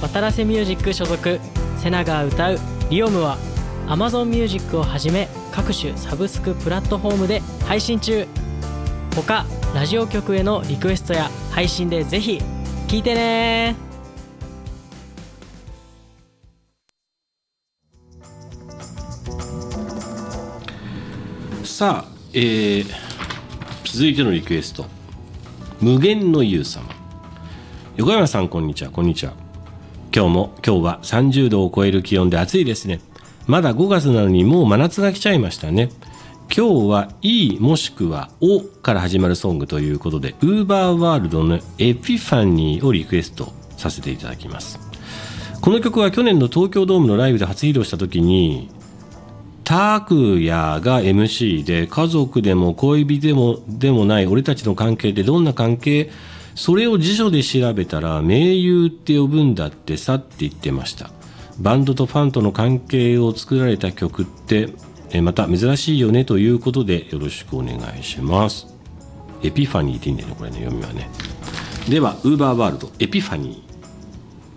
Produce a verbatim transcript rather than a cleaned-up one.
渡良瀬ミュージック所属セナが歌うリオムは Amazon Music をはじめ各種サブスクプラットフォームで配信中。他ラジオ局へのリクエストや配信でぜひ聴いてね。 さあ、えー、続いてのリクエスト、無限の優様。横山さん、こんにちは。こんにちは。今日も今日はさんじゅうどを超える気温で暑いですね。まだごがつなのにもう真夏が来ちゃいましたね。今日はいいもしくはおから始まるソングということで、ウーバーワールドのエピファニーをリクエストさせていただきます。この曲は去年の東京ドームのライブで初披露した時に、タクヤが エムシー で、家族でも恋人でもでもない俺たちの関係ってどんな関係、それを辞書で調べたら盟友って呼ぶんだってさって言ってました。バンドとファンとの関係を作られた曲ってまた珍しいよねということで、よろしくお願いします。エピファニーっていいんだよね、これね、読みはね。ではウーバーワールドエピファニー。